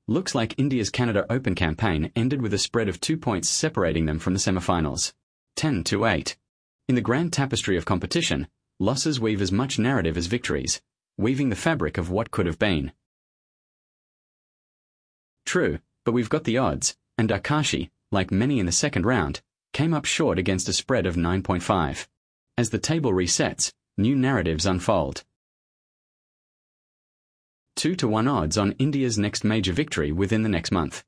Looks like India's Canada Open campaign ended with a spread of 2 points separating them from the semi-finals. 10-8. In the grand tapestry of competition, losses weave as much narrative as victories, weaving the fabric of what could have been. True, but we've got the odds, and Akashi, like many in the second round, came up short against a spread of 9.5. As the table resets, new narratives unfold. 2-1 odds on India's next major victory within the next month.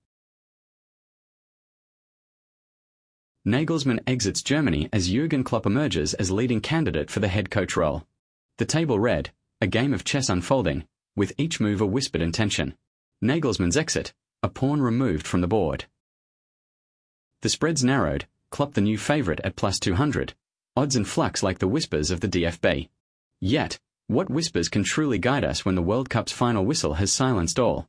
Nagelsmann exits Germany as Jurgen Klopp emerges as leading candidate for the head coach role. The table read, a game of chess unfolding, with each move a whispered intention. Nagelsmann's exit, a pawn removed from the board. The spreads narrowed, Klopp the new favourite at plus 200, odds in flux like the whispers of the DFB. Yet, what whispers can truly guide us when the World Cup's final whistle has silenced all?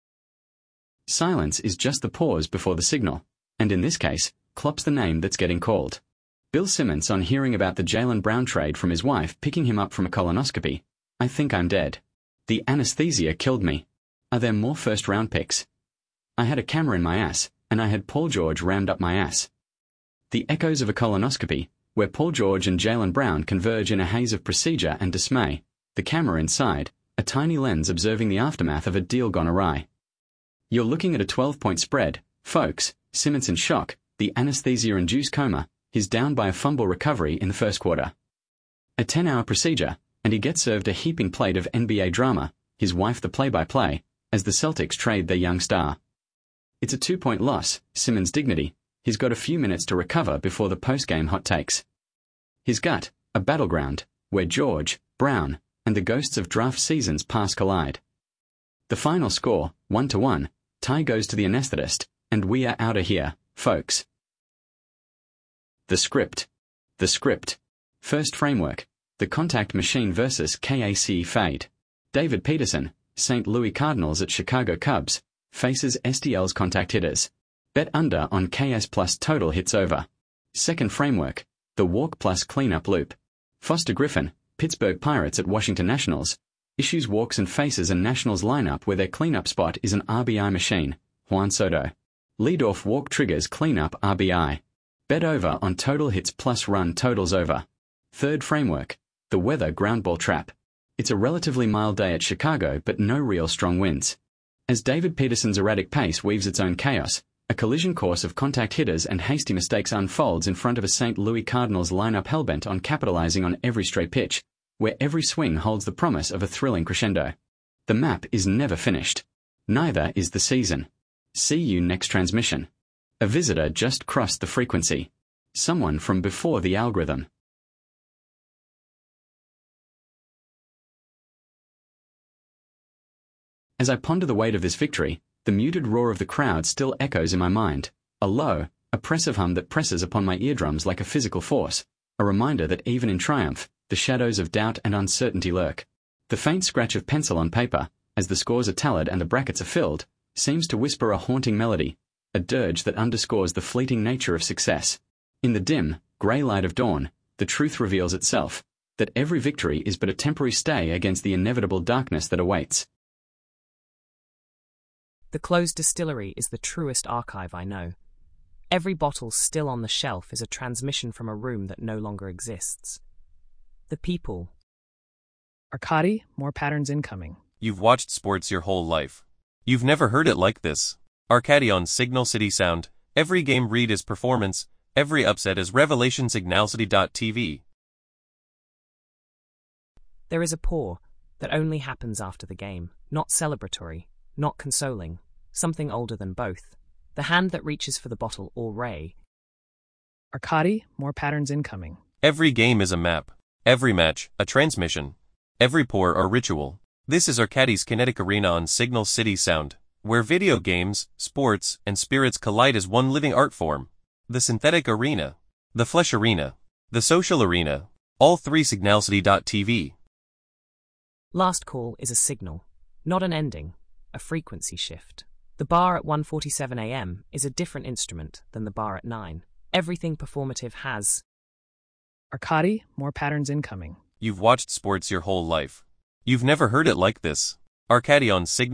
Silence is just the pause before the signal, and in this case, Klopp's the name that's getting called. Bill Simmons, on hearing about the Jaylen Brown trade from his wife picking him up from a colonoscopy, I think I'm dead. The anesthesia killed me. Are there more first-round picks? I had a camera in my ass, and I had Paul George rammed up my ass. The echoes of a colonoscopy, where Paul George and Jaylen Brown converge in a haze of procedure and dismay, the camera inside, a tiny lens observing the aftermath of a deal gone awry. You're looking at a 12-point spread, folks. Simmons in shock, the anesthesia-induced coma, he's down by a fumble recovery in the first quarter. A 10-hour procedure, and he gets served a heaping plate of NBA drama, his wife the play-by-play, as the Celtics trade their young star. It's a 2-point loss, Simmons' dignity. He's got a few minutes to recover before the post-game hot takes. His gut, a battleground, where George, Brown, and the ghosts of draft seasons past collide. The final score, 1-1, tie goes to the anesthetist, and we are outta here, folks. The script. The script. First framework, the contact machine versus KAC Fade. David Peterson, St. Louis Cardinals at Chicago Cubs, faces STL's contact hitters. Bet under on KS plus total hits over. Second framework, the walk plus cleanup loop. Foster Griffin, Pittsburgh Pirates at Washington Nationals, issues walks and faces a Nationals lineup where their cleanup spot is an RBI machine, Juan Soto. Leadoff walk triggers cleanup RBI. Bet over on total hits plus run totals over. Third framework, the weather ground ball trap. It's a relatively mild day at Chicago but no real strong winds. As David Peterson's erratic pace weaves its own chaos, a collision course of contact hitters and hasty mistakes unfolds in front of a St. Louis Cardinals lineup hellbent on capitalizing on every stray pitch, where every swing holds the promise of a thrilling crescendo. The map is never finished. Neither is the season. See you next transmission. A visitor just crossed the frequency. Someone from before the algorithm. As I ponder the weight of this victory, the muted roar of the crowd still echoes in my mind, a low, oppressive hum that presses upon my eardrums like a physical force, a reminder that even in triumph, the shadows of doubt and uncertainty lurk. The faint scratch of pencil on paper, as the scores are tallied and the brackets are filled, seems to whisper a haunting melody, a dirge that underscores the fleeting nature of success. In the dim, grey light of dawn, the truth reveals itself, that every victory is but a temporary stay against the inevitable darkness that awaits. The closed distillery is the truest archive I know. Every bottle still on the shelf is a transmission from a room that no longer exists. The people. Arkady, more patterns incoming. You've watched sports your whole life. You've never heard it like this. Arkady on Signal City Sound. Every game read is performance, every upset is revelation. Signalcity.tv. There is a pour that only happens after the game, not celebratory, not consoling, something older than both. The hand that reaches for the bottle or ray. Arkady, more patterns incoming. Every game is a map. Every match, a transmission. Every pour, a ritual. This is Arkady's Kinetic Arena on Signal City Sound, where video games, sports, and spirits collide as one living art form. The synthetic arena, the flesh arena, the social arena, all three. Signalcity.tv. Last call is a signal, not an ending, a frequency shift. The bar at 1:47 a.m. is a different instrument than the bar at 9. Everything performative has. Arkady, more patterns incoming. You've watched sports your whole life. You've never heard it like this. Arkady on Signal